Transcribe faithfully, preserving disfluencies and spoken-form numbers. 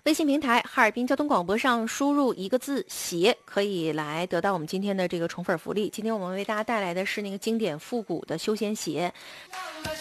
微信平台哈尔滨交通广播上输入一个字鞋，可以来得到我们今天的这个宠粉福利。今天我们为大家带来的是那个经典复古的休闲鞋。